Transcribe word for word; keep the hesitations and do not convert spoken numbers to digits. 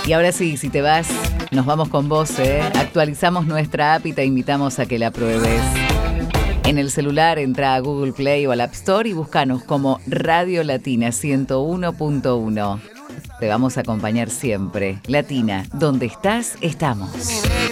Y ahora sí, si te vas, nos vamos con vos, ¿eh? Actualizamos nuestra app y te invitamos a que la pruebes. En el celular entra a Google Play o al App Store y búscanos como Radio Latina ciento uno punto uno. Te vamos a acompañar siempre. Latina, donde estás, estamos.